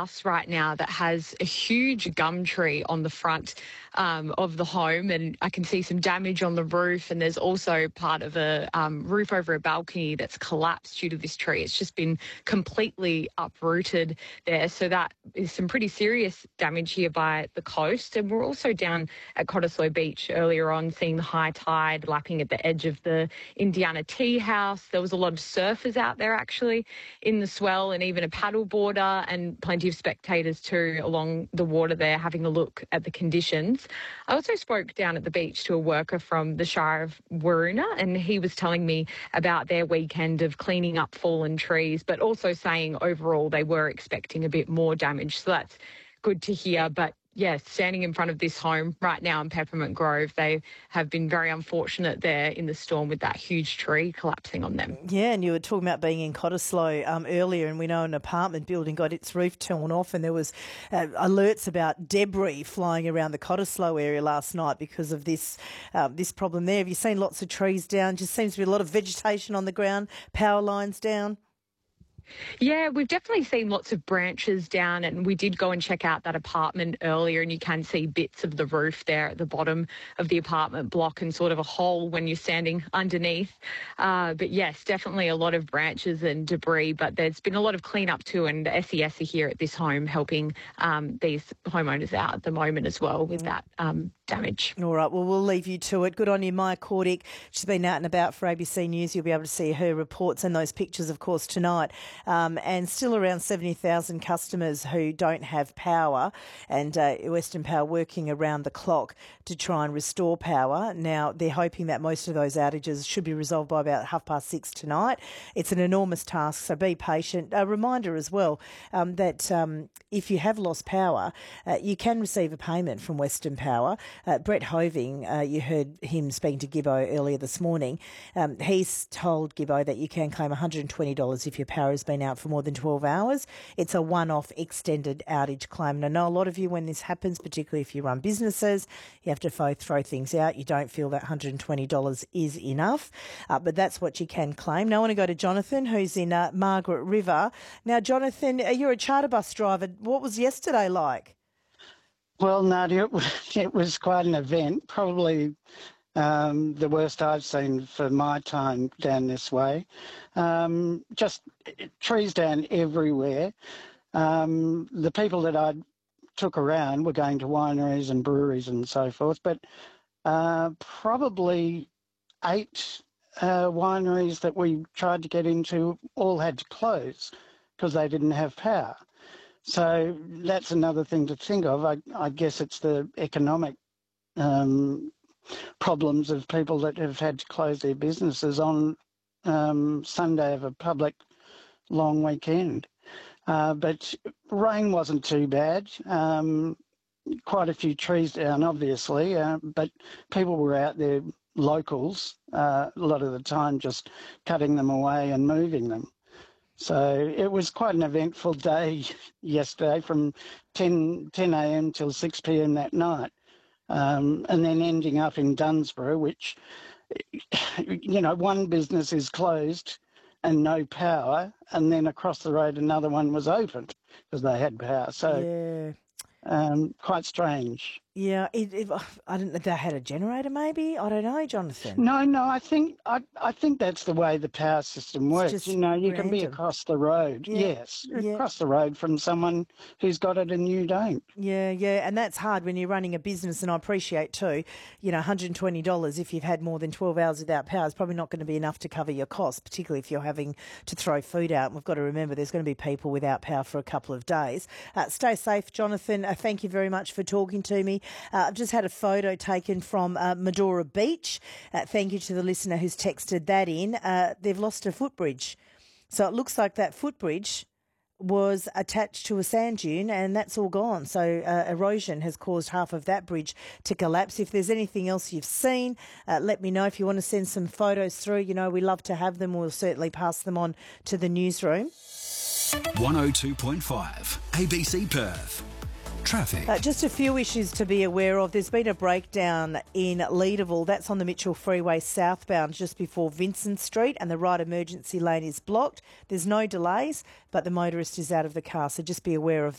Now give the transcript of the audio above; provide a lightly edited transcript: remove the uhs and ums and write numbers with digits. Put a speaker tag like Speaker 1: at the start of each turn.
Speaker 1: house right now that has a huge gum tree on the front of the home, and I can see some damage on the roof, and there's also part of a roof over a balcony that's collapsed due to this tree. It's just been completely uprooted there, so that is some pretty serious damage here by the coast. And we're also down at Cottesloe Beach earlier on seeing the high tide lapping at the edge of the Indiana Tea House. There was a lot of surfers out there actually in the swell, and even a paddle boarder, and plenty of spectators too along the water there having a look at the conditions. I also spoke down at the beach to a worker from the Shire of Waroona, and he was telling me about their weekend of cleaning up fallen trees, but also saying overall they were expecting a bit more damage. So that's good to hear. But yeah, standing in front of this home right now in Peppermint Grove, they have been very unfortunate there in the storm with that huge tree collapsing on them.
Speaker 2: Yeah, and you were talking about being in Cottesloe earlier, and we know an apartment building got its roof torn off, and there was alerts about debris flying around the Cottesloe area last night because of this this problem there. Have you seen lots of trees down? Just seems to be a lot of vegetation on the ground, power lines down.
Speaker 1: Yeah, we've definitely seen lots of branches down, and we did go and check out that apartment earlier, and you can see bits of the roof there at the bottom of the apartment block and sort of a hole when you're standing underneath. But yes, definitely a lot of branches and debris, but there's been a lot of cleanup too, and the SES are here at this home helping these homeowners out at the moment as well with that damage.
Speaker 2: All right, well, we'll leave you to it. Good on you, Maya Cordick. She's been out and about for ABC News. You'll be able to see her reports and those pictures, of course, tonight. And still around 70,000 customers who don't have power, and Western Power working around the clock to try and restore power. Now, they're hoping that most of those outages should be resolved by about 6:30 tonight. It's an enormous task, so be patient. A reminder as well that if you have lost power, you can receive a payment from Western Power. Brett Hoving, you heard him speaking to Gibbo earlier this morning. He's told Gibbo that you can claim $120 if your power has been out for more than 12 hours. It's a one-off extended outage claim. And I know a lot of you, when this happens, particularly if you run businesses, you have to throw things out. You don't feel that $120 is enough, but that's what you can claim. Now I want to go to Jonathan, who's in Margaret River. Now, Jonathan, you're a charter bus driver. What was yesterday like?
Speaker 3: Well, Nadia, it was quite an event, probably the worst I've seen for my time down this way. Just trees down everywhere. The people that I took around were going to wineries and breweries and so forth, but probably 8 wineries that we tried to get into all had to close because they didn't have power. So that's another thing to think of. I guess it's the economic problems of people that have had to close their businesses on Sunday of a public long weekend. But rain wasn't too bad. Quite a few trees down, obviously, but people were out there, locals, a lot of the time just cutting them away and moving them. So it was quite an eventful day yesterday from 10 a.m. till 6 p.m. that night. And then ending up in Dunsborough, which, you know, one business is closed and no power, and then across the road another one was open because they had power. So quite strange.
Speaker 2: Yeah, I don't know. They had a generator, maybe. I don't know, Jonathan.
Speaker 3: No. I think that's the way the power system works. You know, you can be across the road. Yeah. Yes, across the road from someone who's got it and you don't.
Speaker 2: Yeah, and that's hard when you're running a business. And I appreciate too, you know, $120 if you've had more than 12 hours without power is probably not going to be enough to cover your costs, particularly if you're having to throw food out. And we've got to remember there's going to be people without power for a couple of days. Stay safe, Jonathan. Thank you very much for talking to me. I've just had a photo taken from Medora Beach. Thank you to the listener who's texted that in. They've lost a footbridge. So it looks like that footbridge was attached to a sand dune and that's all gone. So erosion has caused half of that bridge to collapse. If there's anything else you've seen, let me know. If you want to send some photos through, you know, we love to have them. We'll certainly pass them on to the newsroom.
Speaker 4: 102.5 ABC Perth. Traffic.
Speaker 2: Just a few issues to be aware of. There's been a breakdown in Leederville. That's on the Mitchell Freeway southbound just before Vincent Street, and the right emergency lane is blocked. There's no delays, but the motorist is out of the car, so just be aware of